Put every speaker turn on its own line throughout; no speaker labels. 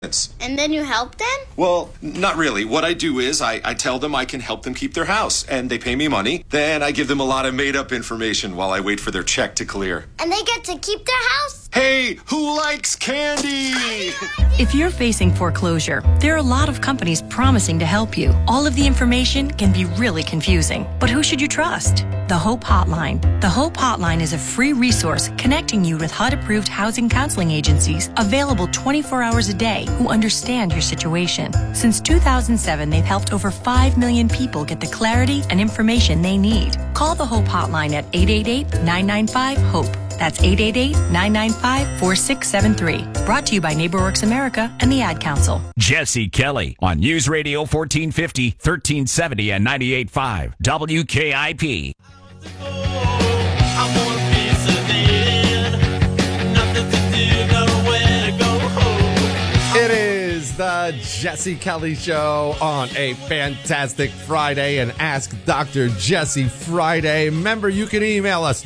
And then you help them?
Well, not really. What I do is I tell them I can help them keep their house, and they pay me money. Then I give them a lot of made-up information while I wait for their check to clear.
And they get to keep their house?
Hey, who likes candy?
If you're facing foreclosure, there are a lot of companies promising to help you. All of the information can be really confusing. But who should you trust? The Hope Hotline. The Hope Hotline is a free resource connecting you with HUD-approved housing counseling agencies available 24 hours a day who understand your situation. Since 2007, they've helped over 5 million people get the clarity and information they need. Call the Hope Hotline at 888-995-HOPE. That's 888-995-4673. Brought to you by NeighborWorks America and the Ad Council.
Jesse Kelly on News Radio 1450, 1370 and 98.5 WKIP.
It is the Jesse Kelly Show on a fantastic Friday and Ask Dr. Jesse Friday. Remember, you can email us,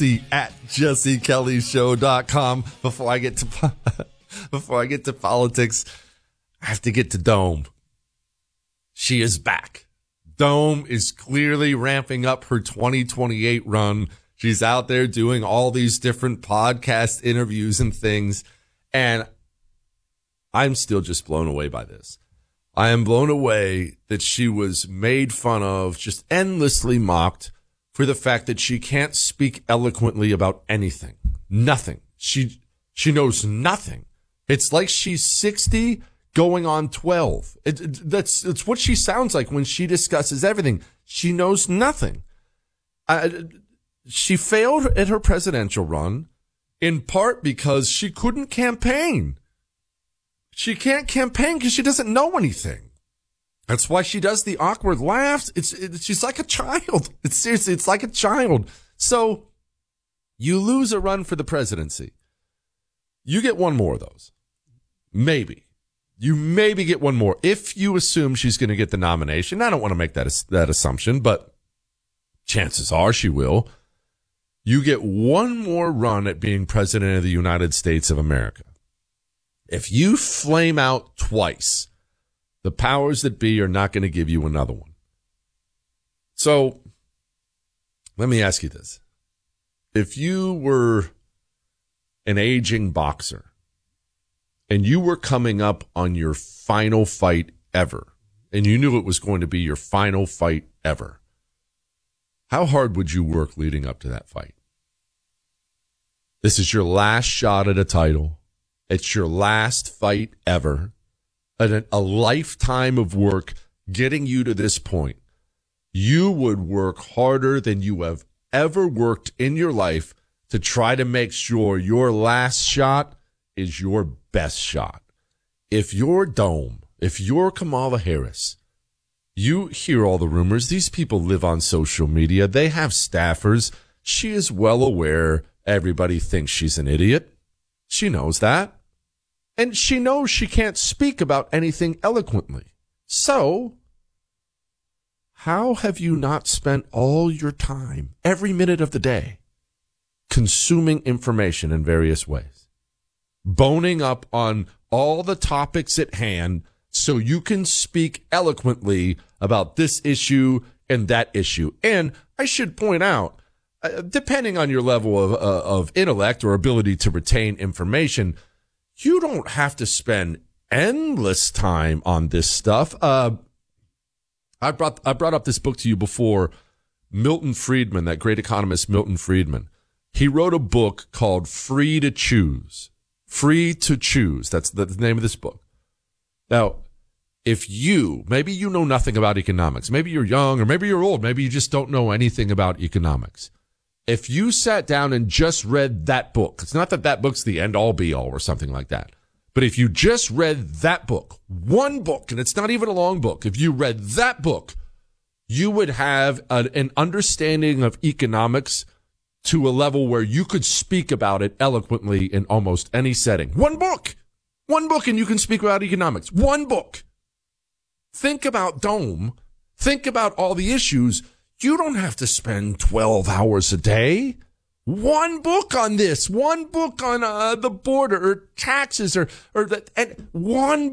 jesse@jessekellyshow.com. Before I get to politics, I have to get to Dome. She is back. Dome is clearly ramping up her 2028 run. She's out there doing all these different podcast interviews and things. And I'm still just blown away by this. I am blown away that she was made fun of, just endlessly mocked for the fact that she can't speak eloquently about anything. Nothing. She knows nothing. It's like she's 60 going on 12. It's what she sounds like when she discusses everything. She knows nothing. She failed at her presidential run in part because she couldn't campaign. She can't campaign because she doesn't know anything. That's why she does the awkward laughs. She's like a child. It's like a child. So you lose a run for the presidency. You get one more of those. Maybe. You maybe get one more if you assume she's going to get the nomination. I don't want to make that assumption, but chances are she will. You get one more run at being president of the United States of America. If you flame out twice, the powers that be are not going to give you another one. So let me ask you this. If you were an aging boxer and you were coming up on your final fight ever, and you knew it was going to be your final fight ever, how hard would you work leading up to that fight? This is your last shot at a title. It's your last fight ever. A lifetime of work getting you to this point. You would work harder than you have ever worked in your life to try to make sure your last shot is your best shot. If you're Dome, if you're Kamala Harris, you hear all the rumors. These people live on social media. They have staffers. She is well aware everybody thinks she's an idiot. She knows that. And she knows she can't speak about anything eloquently. So, how have you not spent all your time, every minute of the day, consuming information in various ways? Boning up on all the topics at hand so you can speak eloquently about this issue and that issue. And I should point out, depending on your level of intellect or ability to retain information, you don't have to spend endless time on this stuff. I brought up this book to you before. Milton Friedman, that great economist Milton Friedman, he wrote a book called Free to Choose. Free to Choose. That's the name of this book. Now, if maybe you know nothing about economics, maybe you're young or maybe you're old, maybe you just don't know anything about economics. If you sat down and just read that book, it's not that book's the end all be all or something like that, but if you just read that book, one book, and it's not even a long book, if you read that book, you would have an understanding of economics to a level where you could speak about it eloquently in almost any setting. One book, and you can speak about economics. One book. Think about Dome. Think about all the issues. You don't have to spend 12 hours a day. One book on this, one book on the border or taxes or that, and one